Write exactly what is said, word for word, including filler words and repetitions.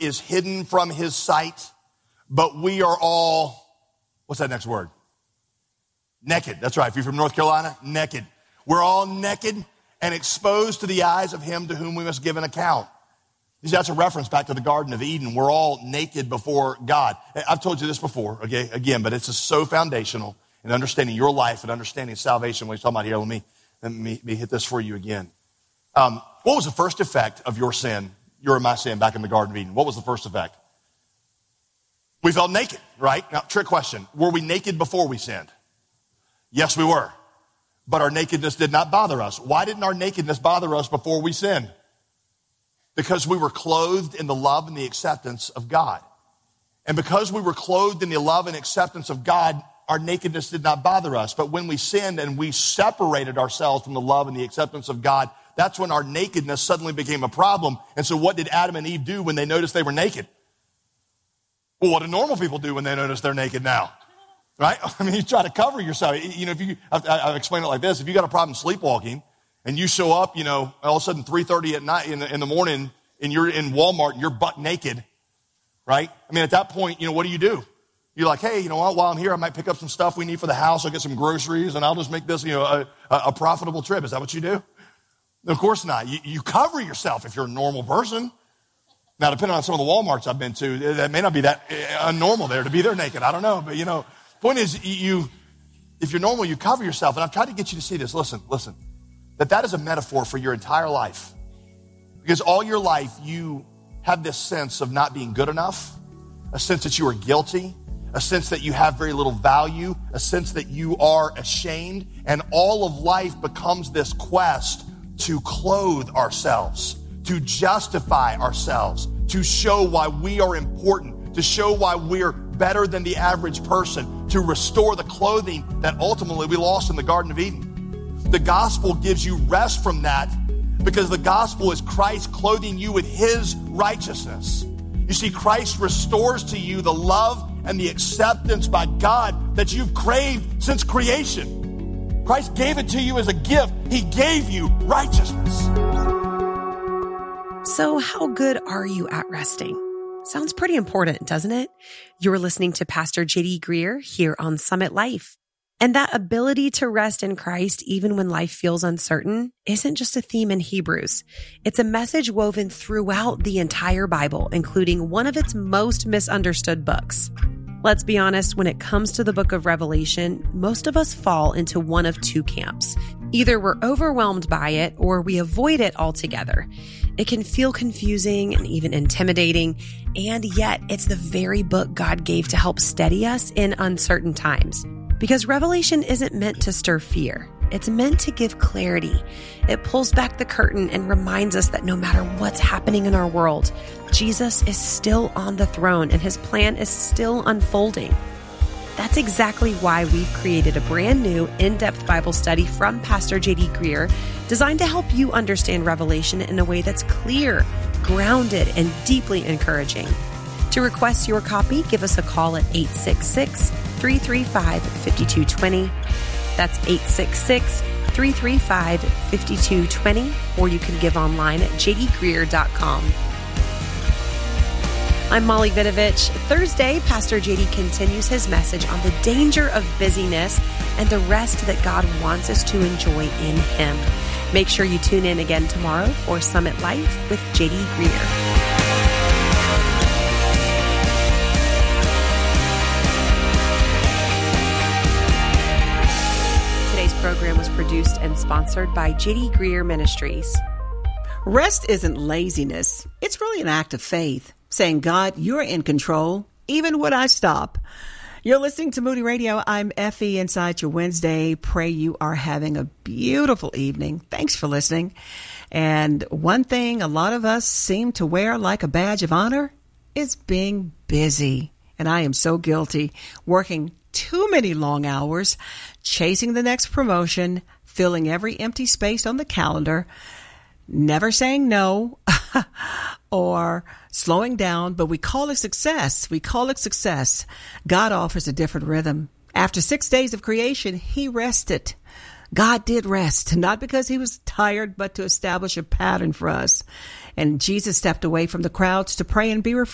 is hidden from his sight, but we are all, what's that next word? Naked. That's right. If you're from North Carolina, naked. We're all naked and exposed to the eyes of him to whom we must give an account. That's a reference back to the Garden of Eden. We're all naked before God. I've told you this before, okay, again, but it's just so foundational in understanding your life and understanding salvation. When you're talking about here, let me, let me, let me hit this for you again. Um, what was the first effect of your sin, your and my sin back in the Garden of Eden? What was the first effect? We felt naked, right? Now, trick question. Were we naked before we sinned? Yes, we were. But our nakedness did not bother us. Why didn't our nakedness bother us before we sinned? Because we were clothed in the love and the acceptance of God. And because we were clothed in the love and acceptance of God, our nakedness did not bother us. But when we sinned and we separated ourselves from the love and the acceptance of God, that's when our nakedness suddenly became a problem. And so what did Adam and Eve do when they noticed they were naked? Well, what do normal people do when they notice they're naked now? Right? I mean, you try to cover yourself. You know, if you, I've, I've explained it like this. If you got a problem sleepwalking and you show up, you know, all of a sudden three thirty at night in the, in the morning and you're in Walmart and you're butt naked, right? I mean, at that point, you know, what do you do? You're like, hey, you know what? While I'm here, I might pick up some stuff we need for the house. I'll get some groceries and I'll just make this, you know, a, a profitable trip. Is that what you do? Of course not. You, you cover yourself if you're a normal person. Now, depending on some of the Walmarts I've been to, that may not be that unnormal there to be there naked. I don't know. But, you know, point is, you, if you're normal, you cover yourself. And I've tried to get you to see this. Listen, listen, that that is a metaphor for your entire life. Because all your life, you have this sense of not being good enough, a sense that you are guilty, a sense that you have very little value, a sense that you are ashamed. And all of life becomes this quest to clothe ourselves, to justify ourselves, to show why we are important, to show why we're better than the average person, to restore the clothing that ultimately we lost in the Garden of Eden. The gospel gives you rest from that because the gospel is Christ clothing you with his righteousness. You see, Christ restores to you the love and the acceptance by God that you've craved since creation. Christ gave it to you as a gift. He gave you righteousness. So how good are you at resting? Sounds pretty important, doesn't it? You're listening to Pastor J D Greear here on Summit Life. And that ability to rest in Christ, even when life feels uncertain, isn't just a theme in Hebrews. It's a message woven throughout the entire Bible, including one of its most misunderstood books. Let's be honest, when it comes to the book of Revelation, most of us fall into one of two camps. Either we're overwhelmed by it or we avoid it altogether. It can feel confusing and even intimidating, and yet it's the very book God gave to help steady us in uncertain times. Because Revelation isn't meant to stir fear. It's meant to give clarity. It pulls back the curtain and reminds us that no matter what's happening in our world, Jesus is still on the throne and his plan is still unfolding. That's exactly why we've created a brand new in-depth Bible study from Pastor J D Greear, designed to help you understand Revelation in a way that's clear, grounded, and deeply encouraging. To request your copy, give us a call at eight six six, three three five, five two two zero. That's eight six six, three three five, five two two zero, or you can give online at j d greear dot com. I'm Molly Vidovich. Thursday, Pastor J D continues his message on the danger of busyness and the rest that God wants us to enjoy in him. Make sure you tune in again tomorrow for Summit Life with J D Greear. Program was produced and sponsored by J D Greear Ministries. Rest isn't laziness. It's really an act of faith, saying, God, you're in control, even when I stop. You're listening to Moody Radio. I'm Effie inside your Wednesday. Pray you are having a beautiful evening. Thanks for listening. And one thing a lot of us seem to wear like a badge of honor is being busy. And I am so guilty, working too many long hours, chasing the next promotion, filling every empty space on the calendar, never saying no or slowing down, but we call it success. We call it success. God offers a different rhythm. After six days of creation, he rested. God did rest, not because he was tired, but to establish a pattern for us. And Jesus stepped away from the crowds to pray and be refreshed.